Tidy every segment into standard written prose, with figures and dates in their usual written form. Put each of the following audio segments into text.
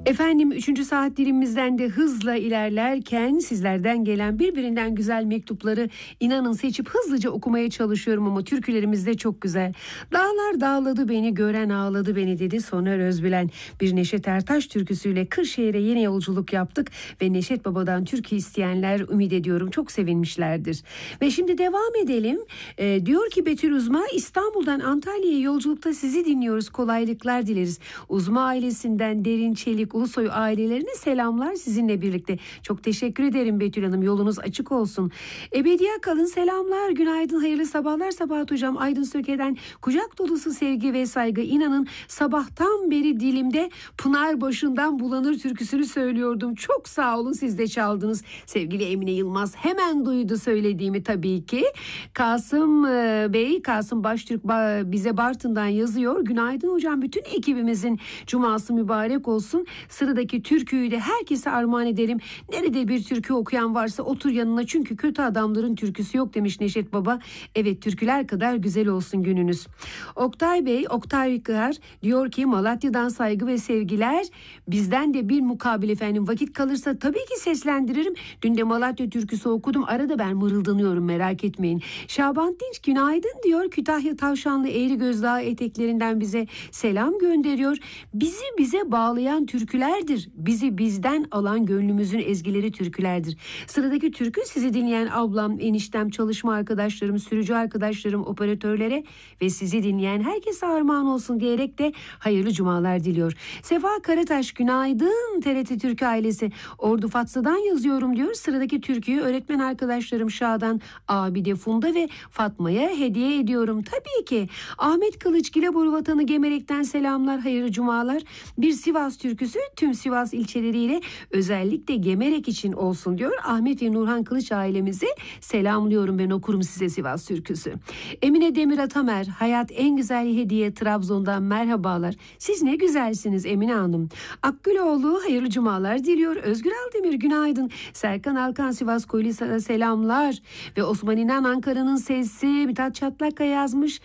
Efendim 3. saat dilimimizden de hızla ilerlerken sizlerden gelen birbirinden güzel mektupları inanın seçip hızlıca okumaya çalışıyorum ama türkülerimiz de çok güzel. Dağlar dağladı beni, gören ağladı beni dedi Soner Özbilen. Bir Neşet Ertaş türküsüyle Kırşehir'e yeni yolculuk yaptık ve Neşet Baba'dan türkü isteyenler ümit ediyorum çok sevinmişlerdir. Ve şimdi devam edelim. Diyor ki Betül Uzma, İstanbul'dan Antalya'ya yolculukta sizi dinliyoruz, kolaylıklar dileriz. Uzma ailesinden Derin Çelik, Ulusoy ailelerine selamlar sizinle birlikte. Çok teşekkür ederim Betül Hanım. Yolunuz açık olsun. Ebediye kalın, selamlar, günaydın, hayırlı sabahlar Sabahat Hocam. Aydın Söke'den kucak dolusu sevgi ve saygı. İnanın sabahtan beri dilimde Pınar başından bulanır türküsünü söylüyordum. Çok sağ olun, siz de çaldınız. Sevgili Emine Yılmaz hemen duydu söylediğimi tabii ki. Kasım Bey, Kasım Baştürk bize Bartın'dan yazıyor. Günaydın hocam, bütün ekibimizin cuması mübarek olsun. Sıradaki türküyü de herkese armağan ederim. Nerede bir türkü okuyan varsa otur yanına, çünkü kötü adamların türküsü yok demiş Neşet Baba. Evet, türküler kadar güzel olsun gününüz. Oktay Bey, Oktay Kırar diyor ki Malatya'dan saygı ve sevgiler. Bizden de bir mukabil efendim, vakit kalırsa tabii ki seslendiririm. Dün de Malatya türküsü okudum. Arada ben mırıldanıyorum, merak etmeyin. Şaban Dinç günaydın diyor. Kütahya Tavşanlı Eğri Gözdağı eteklerinden bize selam gönderiyor. Bize bağlayan türkülerdir. Bizi bizden alan gönlümüzün ezgileri türkülerdir. Sıradaki türkü sizi dinleyen ablam, eniştem, çalışma arkadaşlarım, sürücü arkadaşlarım, operatörlere ve sizi dinleyen herkese armağan olsun diyerek de hayırlı cumalar diliyor. Sefa Karataş günaydın TRT Türkü ailesi. Ordu Fatsa'dan yazıyorum diyor. Sıradaki türküyü öğretmen arkadaşlarım Şadan, Abide, Funda ve Fatma'ya hediye ediyorum. Tabii ki. Ahmet Kılıç Gileboru Vatanı Gemerek'ten selamlar, hayırlı cumalar. Bir Sivas türküsü tüm Sivas ilçeleriyle özellikle Gemerek için olsun diyor. Ahmet ve Nurhan Kılıç ailemizi selamlıyorum, ben okurum size Sivas türküsü. Emine Demir Atamer, hayat en güzel hediye, Trabzon'dan merhabalar. Siz ne güzelsiniz Emine Hanım. Akgüloğlu hayırlı cumalar diliyor. Özgür Aldemir günaydın. Serkan Alkan Sivas Koylisa'da selamlar. Ve Osman İnan Ankara'nın sesi. Mithat Çatlak'a yazmış.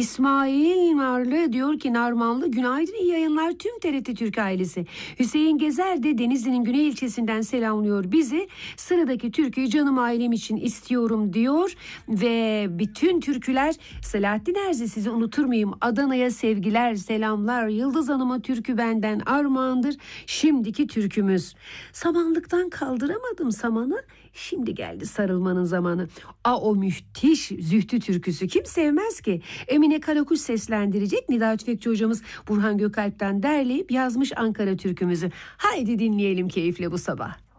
İsmail Marlı diyor ki Narmanlı günaydın, iyi yayınlar tüm TRT Türk ailesi. Hüseyin Gezer de Denizli'nin Güney ilçesinden selamlıyor bizi. Sıradaki türküyü canım ailem için istiyorum diyor. Ve bütün türküler, Selahattin Erzi sizi unutur muyum? Adana'ya sevgiler, selamlar. Yıldız Hanım'a türkü benden armağandır. Şimdiki türkümüz. Samanlıktan kaldıramadım samanı. Şimdi geldi sarılmanın zamanı. O müthiş Zühtü türküsü kim sevmez ki? Emine Karakuş seslendirecek. Nida Tüfekçi hocamız Burhan Gökalp'ten derleyip yazmış Ankara türkümüzü. Haydi dinleyelim keyifle bu sabah.